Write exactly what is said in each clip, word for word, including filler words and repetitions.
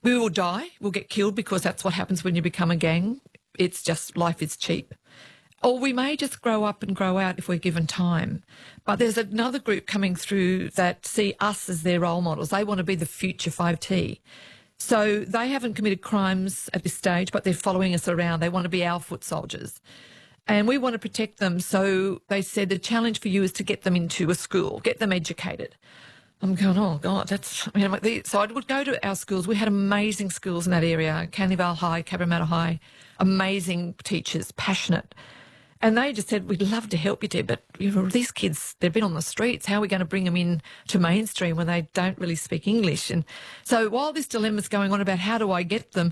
We will die, we'll get killed because that's what happens when you become a gang. It's just life is cheap. Or we may just grow up and grow out if we're given time. But there's another group coming through that see us as their role models. They want to be the future five T. So they haven't committed crimes at this stage, but they're following us around. They want to be our foot soldiers. And we want to protect them. So they said the challenge for you is to get them into a school, get them educated. I'm going, oh, God, that's... I mean, so I would go to our schools. We had amazing schools in that area, Canleyvale High, Cabramatta High, amazing teachers, passionate. And they just said, we'd love to help you, Deb, but you know, these kids, they've been on the streets. How are we going to bring them in to mainstream when they don't really speak English? And so while this dilemma's going on about how do I get them,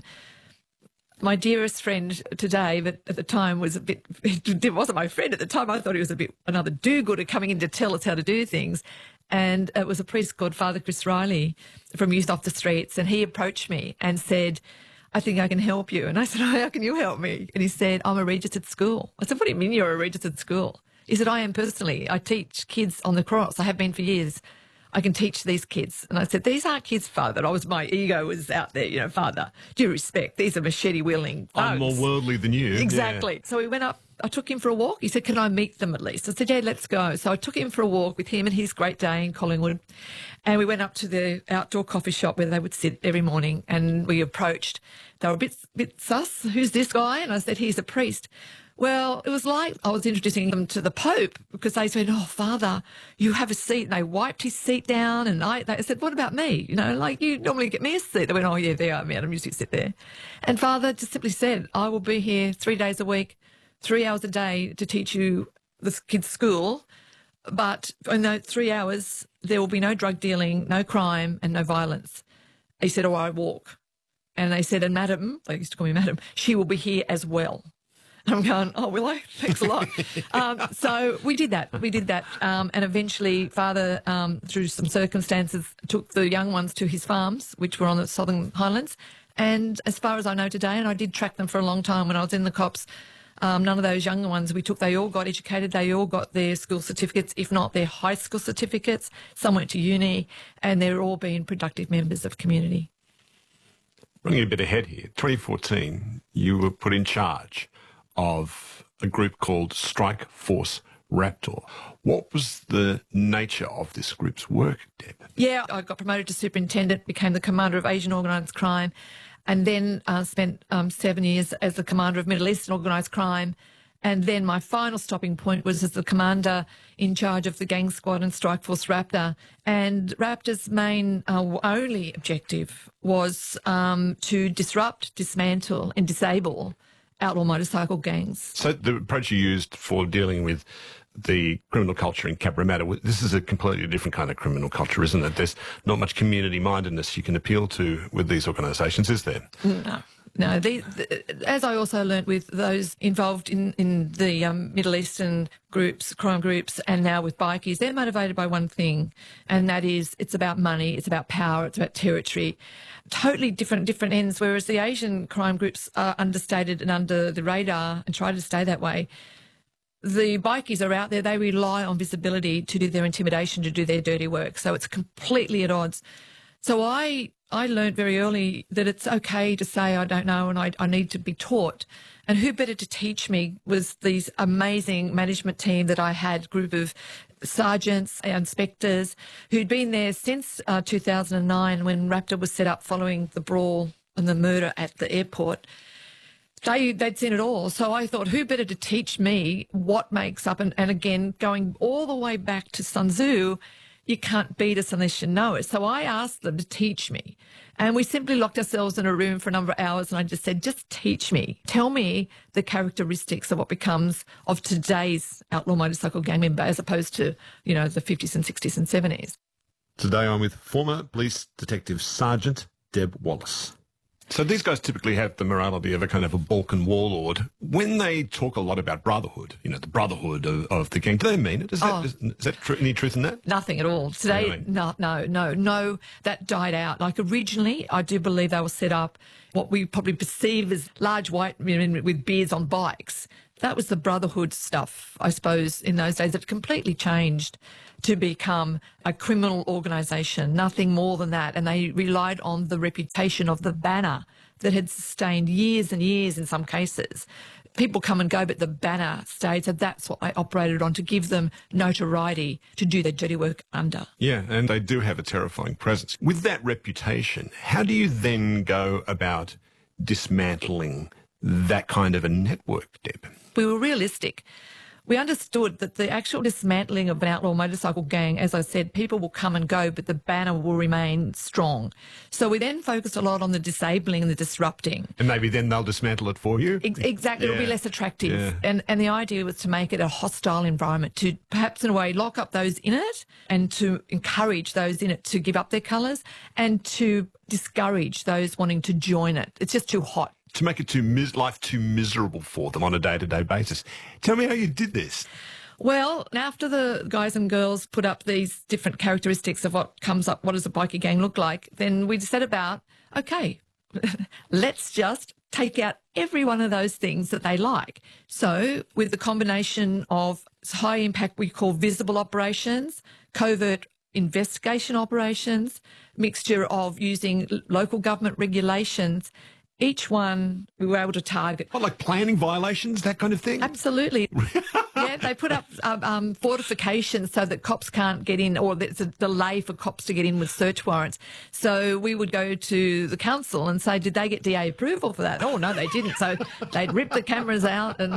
my dearest friend today, but at the time was a bit, it wasn't my friend at the time. I thought he was a bit another do-gooder coming in to tell us how to do things. And it was a priest called Father Chris Riley from Youth Off the Streets. And he approached me and said, I think I can help you. And I said, oh, how can you help me? And he said, I'm a registered school. I said, what do you mean you're a registered school? He said, I am personally. I teach kids on the cross. I have been for years. I can teach these kids. And I said, these aren't kids, Father. I was, my ego was out there, you know, Father, due respect. These are machete-wielding thugs. I'm more worldly than you. Exactly. Yeah. So we went up. I took him for a walk. He said, can I meet them at least? I said, yeah, let's go. So I took him for a walk with him and his Great Dane, Collingwood. And we went up to the outdoor coffee shop where they would sit every morning, and we approached. They were a bit, bit sus. Who's this guy? And I said, he's a priest. Well, it was like I was introducing them to the Pope, because they said, oh, Father, you have a seat. And they wiped his seat down, and I they said, what about me? You know, like, you normally get me a seat. They went, oh, yeah, there, Madam, you sit there. And Father just simply said, I will be here three days a week, three hours a day to teach you this kid's school, but in those three hours there will be no drug dealing, no crime and no violence. He said, oh, I walk. And they said, and Madam, they used to call me Madam, she will be here as well. And I'm going, oh, will I? Thanks a lot. um, so we did that. We did that. Um, and eventually Father, um, through some circumstances, took the young ones to his farms, which were on the Southern Highlands. And as far as I know today, and I did track them for a long time when I was in the cops, um, none of those younger ones we took, they all got educated. They all got their school certificates, if not their high school certificates. Some went to uni, and they're all being productive members of community. Running a bit ahead here, twenty fourteen, you were put in charge of a group called Strike Force Raptor. What was the nature of this group's work, Deb? Yeah, I got promoted to superintendent, became the commander of Asian organised crime, and then uh, spent um, seven years as the commander of Middle Eastern organised crime. And then my final stopping point was as the commander in charge of the gang squad and Strike Force Raptor. And Raptor's main, uh, only objective was um, to disrupt, dismantle and disable outlaw motorcycle gangs. So the approach you used for dealing with the criminal culture in Cabramatta, this is a completely different kind of criminal culture, isn't it? There's not much community-mindedness you can appeal to with these organisations, is there? No. No, the, the, as I also learnt with those involved in, in the um, Middle Eastern groups, crime groups, and now with bikies, they're motivated by one thing, and that is it's about money, it's about power, it's about territory. Totally different different ends, whereas the Asian crime groups are understated and under the radar and try to stay that way. The bikies are out there, they rely on visibility to do their intimidation, to do their dirty work, so it's completely at odds. So I I learned very early that it's okay to say I don't know and I, I need to be taught. And who better to teach me was these amazing management team that I had, group of sergeants, inspectors, who'd been there since uh, two thousand nine when Raptor was set up following the brawl and the murder at the airport. They, they'd seen it all. So I thought, who better to teach me what makes up, and, and again, going all the way back to Sun Tzu, you can't beat us unless you know it. So I asked them to teach me. And we simply locked ourselves in a room for a number of hours, and I just said, just teach me. Tell me the characteristics of what becomes of today's outlaw motorcycle gang member as opposed to, you know, the fifties and sixties and seventies. Today I'm with former police detective Sergeant Deb Wallace. So these guys typically have the morality of a kind of a Balkan warlord. When they talk a lot about brotherhood, you know, the brotherhood of, of the gang, do they mean it? Is oh, that, is, is that tr- any truth in that? Nothing at all. Today, really? no, no, no, no, that died out. Like originally, I do believe they were set up what we probably perceive as large white men with beards on bikes. that was the brotherhood stuff, I suppose, in those days. It completely changed to become a criminal organisation, nothing more than that. And they relied on the reputation of the banner that had sustained years and years in some cases. People come and go, but the banner stayed. So that's what they operated on, to give them notoriety to do their dirty work under. Yeah, and they do have a terrifying presence. With that reputation, how do you then go about dismantling that kind of a network, Deb? We were realistic. We understood that the actual dismantling of an outlaw motorcycle gang, as I said, people will come and go, but the banner will remain strong. So we then focused a lot on the disabling and the disrupting. And maybe then they'll dismantle it for you? Ex- exactly. Yeah. It'll be less attractive. Yeah. And, and the idea was to make it a hostile environment, to perhaps in a way lock up those in it and to encourage those in it to give up their colours and to discourage those wanting to join it. It's just too hot. To make it too mis- life too miserable for them on a day-to-day basis. Tell me how you did this. Well, after the guys and girls put up these different characteristics of what comes up, what does a bikie gang look like, then we set about, okay, let's just take out every one of those things that they like. So with the combination of high impact, we call visible operations, covert investigation operations, mixture of using local government regulations, each one we were able to target. What, like planning violations, that kind of thing? Absolutely. Yeah, they put up um, um, fortifications so that cops can't get in, or there's a delay for cops to get in with search warrants. So we would go to the council and say, did they get D A approval for that? Oh, no, they didn't. So they'd rip the cameras out. And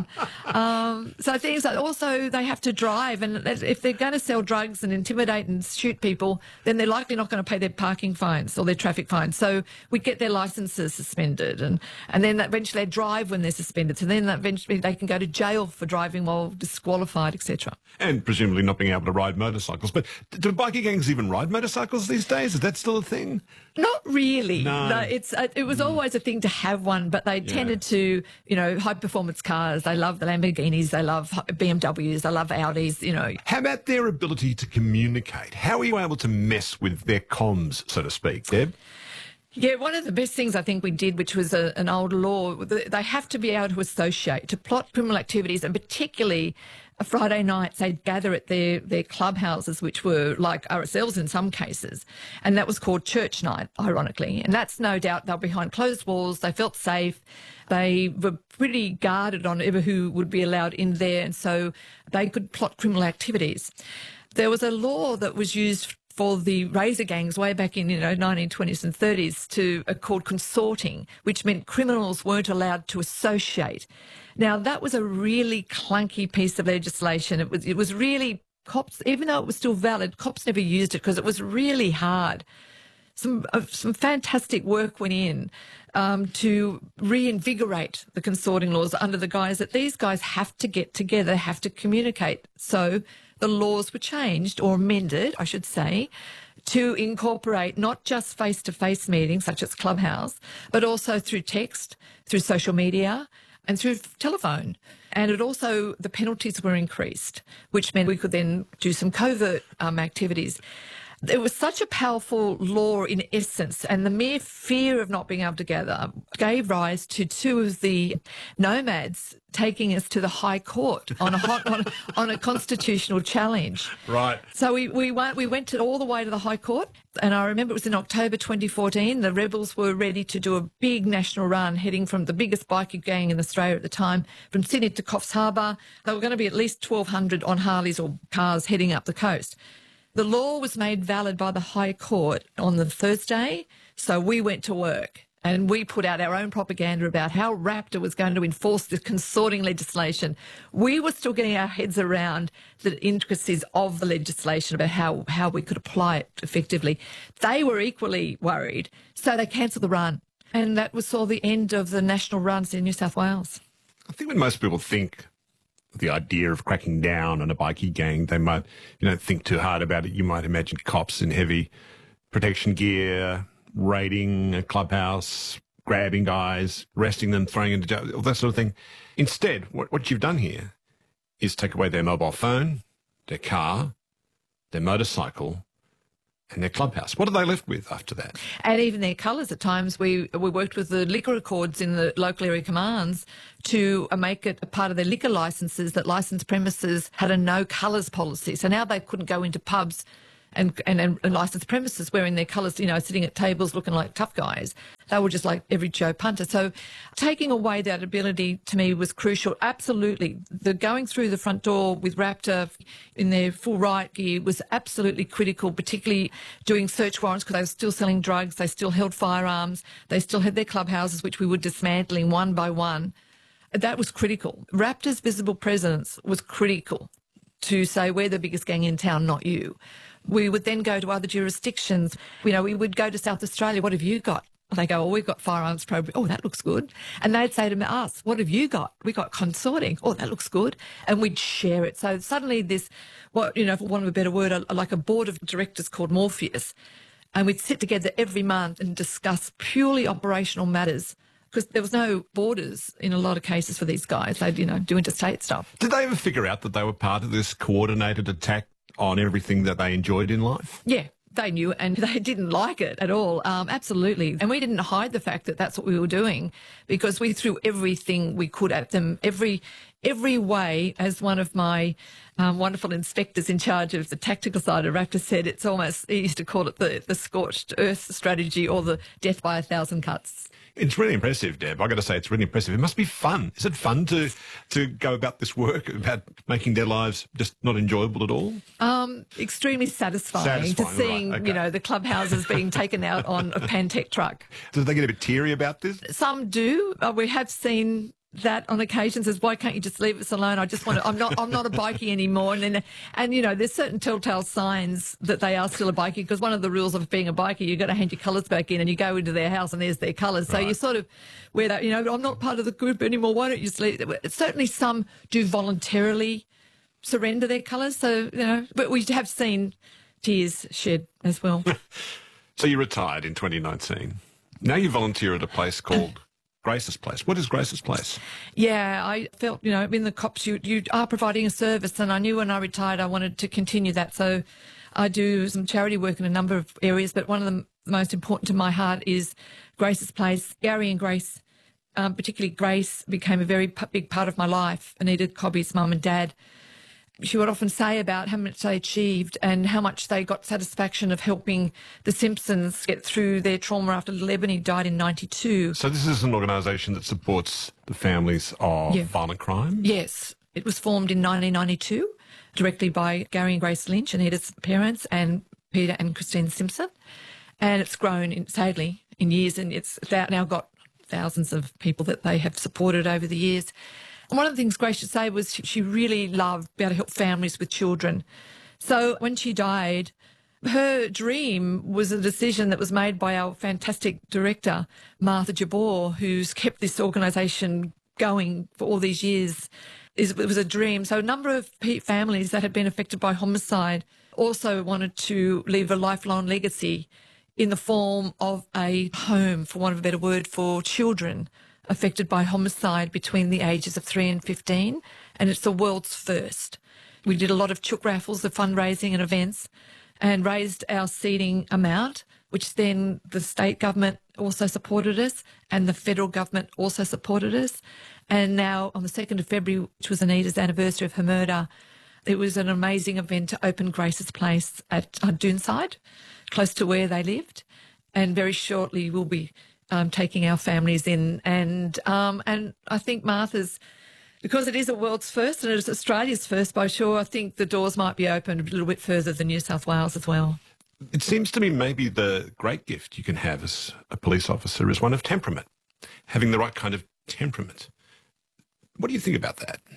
um, so things like, also they have to drive. And if they're going to sell drugs and intimidate and shoot people, then they're likely not going to pay their parking fines or their traffic fines. So we get their licenses suspended. And, and then eventually they drive when they're suspended. So then eventually they can go to jail for driving while disqualified, et cetera. And presumably not being able to ride motorcycles. But do bikie gangs even ride motorcycles these days? Is that still a thing? Not really. No. no it's uh, it was always a thing to have one, but they Yeah. tended to, you know, high performance cars. They love the Lamborghinis, they love B M Ws, they love Audis, you know. How about their ability to communicate? How are you able to mess with their comms, so to speak, Deb? Yeah, one of the best things I think we did, which was a, an old law, they have to be able to associate, to plot criminal activities, and particularly a Friday nights they'd gather at their, their clubhouses, which were like R S Ls in some cases, and that was called church night, ironically. And that's no doubt they were behind closed walls, they felt safe, they were pretty guarded on ever who would be allowed in there, and so they could plot criminal activities. There was a law that was used for the razor gangs way back in, you know, nineteen twenties and thirties to uh, called consorting, which meant criminals weren't allowed to associate. Now, that was a really clunky piece of legislation. It was, it was really, cops, even though it was still valid, cops never used it because it was really hard. Some uh, some fantastic work went in um, to reinvigorate the consorting laws under the guise that these guys have to get together, have to communicate. So the laws were changed, or amended, I should say, to incorporate not just face-to-face meetings such as Clubhouse, but also through text, through social media and through telephone. And it also, the penalties were increased, which meant we could then do some covert um, activities. It was such a powerful law in essence, and the mere fear of not being able to gather gave rise to two of the nomads taking us to the High Court on a hot, on, on a constitutional challenge. Right. So we we went we went to, all the way to the High Court, and I remember it was in October twenty fourteen. The rebels were ready to do a big national run, heading from the biggest bikie gang in Australia at the time, from Sydney to Coffs Harbour. They were going to be at least twelve hundred on Harleys or cars heading up the coast. The law was made valid by the High Court on the Thursday, so we went to work and we put out our own propaganda about how Raptor was going to enforce the consorting legislation. We were still getting our heads around the intricacies of the legislation about how, how we could apply it effectively. They were equally worried, so they cancelled the run, and that was saw the end of the national runs in New South Wales. I think when most people think the idea of cracking down on a bikie gang, they might, you know, think too hard about it. You might imagine cops in heavy protection gear, raiding a clubhouse, grabbing guys, arresting them, throwing them into jail, all that sort of thing. Instead, what, what you've done here is take away their mobile phone, their car, their motorcycle, and their clubhouse. What are they left with after that? And even their colours at times. We we worked with the liquor accords in the local area commands to uh, make it a part of their liquor licences that licensed premises had a no colours policy. So now they couldn't go into pubs and, and, and licensed premises wearing their colours, you know, sitting at tables looking like tough guys. They were just like every Joe punter. So taking away that ability to me was crucial. Absolutely. The going through the front door with Raptor in their full riot gear was absolutely critical, particularly doing search warrants because they were still selling drugs. They still held firearms. They still had their clubhouses, which we were dismantling one by one. That was critical. Raptor's visible presence was critical to say we're the biggest gang in town, not you. We would then go to other jurisdictions. You know, we would go to South Australia. What have you got? And they go, oh, we've got firearms program. Oh, that looks good. And they'd say to us, what have you got? We got consorting. Oh, that looks good. And we'd share it. So suddenly this, what, you know, for want of a better word, a, like a board of directors called Morpheus. And we'd sit together every month and discuss purely operational matters because there was no borders in a lot of cases for these guys. They'd, you know, do interstate stuff. Did they ever figure out that they were part of this coordinated attack on everything that they enjoyed in life? Yeah. They knew it and they didn't like it at all. Um, absolutely. And we didn't hide the fact that that's what we were doing because we threw everything we could at them, every every way. As one of my um, wonderful inspectors in charge of the tactical side of Raptor said, it's almost, he used to call it the, the scorched earth strategy or the death by a thousand cuts. It's really impressive, Deb. I've got to say, it's really impressive. It must be fun. Is it fun to to go about this work, about making their lives just not enjoyable at all? Um, extremely satisfying, satisfying to seeing, right, okay. you know, the clubhouses being taken out on a Pantech truck. Do they get a bit teary about this? Some do. Uh, we have seen that on occasion. Says, why can't you just leave us alone? I just want to, I'm not, I'm not a bikie anymore. And then, and you know, there's certain telltale signs that they are still a bikie because one of the rules of being a bikie, you've got to hand your colours back in and you go into their house and there's their colours. So Right. you sort of wear that, you know, I'm not part of the group anymore. Why don't you just leave? Certainly some do voluntarily surrender their colours. So, you know, but we have seen tears shed as well. So you retired in twenty nineteen. Now you volunteer at a place called Grace's Place. What is Grace's Place? Yeah, I felt, you know, in the cops, you, you are providing a service, and I knew when I retired I wanted to continue that. So I do some charity work in a number of areas, but one of the most important to my heart is Grace's Place. Gary and Grace, um, particularly Grace, became a very p- big part of my life. Anita Cobby's mum and dad. She would often say about how much they achieved and how much they got satisfaction of helping the Simpsons get through their trauma after Lebanese died in ninety-two. So this is an organisation that supports the families of Yeah. violent crime? Yes. It was formed in nineteen ninety-two directly by Gary and Grace Lynch, Anita's parents, and Peter and Christine Simpson. And it's grown, in, sadly, in years, and it's now got thousands of people that they have supported over the years. And one of the things Grace should say was she really loved being able to help families with children. So when she died, her dream was a decision that was made by our fantastic director, Martha Jabor, who's kept this organisation going for all these years. It was a dream. So a number of families that had been affected by homicide also wanted to leave a lifelong legacy in the form of a home, for want of a better word, for children affected by homicide between the ages of three and fifteen, and it's the world's first. We did a lot of chook raffles of fundraising and events and raised our seeding amount, which then the state government also supported us and the federal government also supported us. And now on the second of February, which was Anita's anniversary of her murder, it was an amazing event to open Grace's Place at uh, Doonside, close to where they lived. And very shortly we'll be Um, taking our families in, and um, and I think Martha's, because it is a world's first and it is Australia's first by sure, I think the doors might be opened a little bit further than New South Wales as well. It seems to me maybe the great gift you can have as a police officer is one of temperament, having the right kind of temperament. What do you think about that?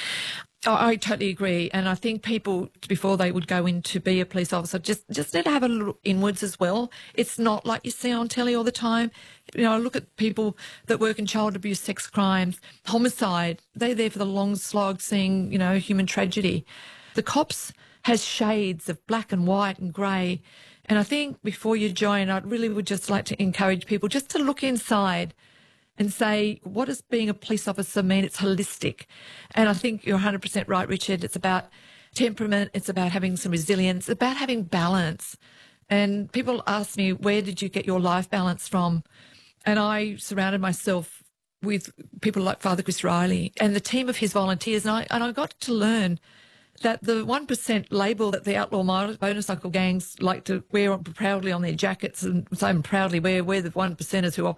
I, I totally agree, and I think people, before they would go in to be a police officer, just just need to have a little inwards as well. It's not like you see on telly all the time. You know, I look at people that work in child abuse, sex crimes, homicide. They're there for the long slog, seeing, you know, human tragedy. The cops has shades of black and white and grey, and I think before you join, I really would just like to encourage people just to look inside and say, what does being a police officer mean? It's holistic. And I think you're one hundred percent right, Richard. It's about temperament. It's about having some resilience. It's about having balance. And people ask me, where did you get your life balance from? And I surrounded myself with people like Father Chris Riley and the team of his volunteers. And I, and I got to learn that the one percent label that the outlaw motorcycle gangs like to wear proudly on their jackets and say proudly wear, we're the one percenters who operate